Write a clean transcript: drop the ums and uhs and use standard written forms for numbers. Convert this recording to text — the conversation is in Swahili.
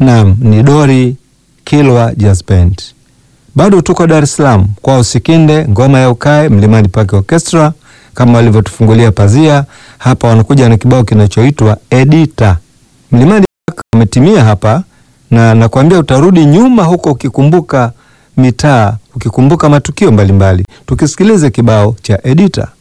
Naam, ni Dori Kilwa Jazz Band. Bado tuko Dar es Salaam kwa Usikinde, ngoma ya ukae, Mlimani Park Orchestra kama walivyotufungulia pazia. Hapa wanakuja na kibao kinachoitwa Edita. Mlimani Park umetimia hapa, na nakwambia utarudi nyuma huko ukikumbuka mitaa, ukikumbuka matukio mbalimbali. Tukisikilize kibao cha Edita.